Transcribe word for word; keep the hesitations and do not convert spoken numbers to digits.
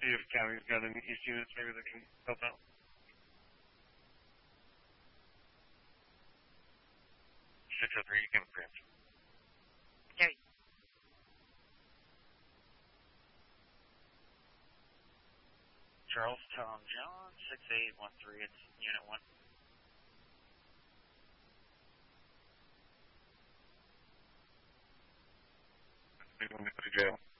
see if County's got any East units maybe that can help out. six oh three, you can print. Okay. Charles Tom John, six eight one three, it's Unit one. Big one to go to jail.